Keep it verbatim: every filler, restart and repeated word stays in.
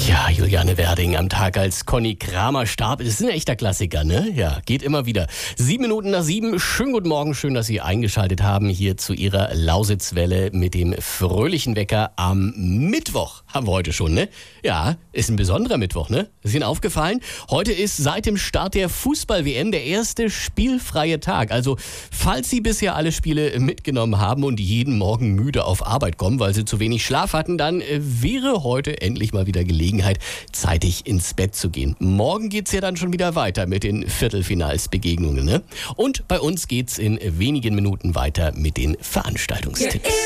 Ja, Juliane Werding am Tag, als Conny Kramer starb. Das ist ein echter Klassiker, ne? Ja, geht immer wieder. Sieben Minuten nach sieben. Schönen guten Morgen. Schön, dass Sie eingeschaltet haben hier zu Ihrer Lausitzwelle mit dem fröhlichen Wecker am Mittwoch. Haben wir heute schon, ne? Ja, ist ein besonderer Mittwoch, ne? Ist Ihnen aufgefallen? Heute ist seit dem Start der Fußball-W M der erste spielfreie Tag. Also, falls Sie bisher alle Spiele mitgenommen haben und jeden Morgen müde auf Arbeit kommen, weil Sie zu wenig Schlaf hatten, dann äh, wäre heute endlich mal wieder Gelegenheit, zeitig ins Bett zu gehen. Morgen geht's ja dann schon wieder weiter mit den Viertelfinalsbegegnungen, ne? Und bei uns geht's in wenigen Minuten weiter mit den Veranstaltungstipps.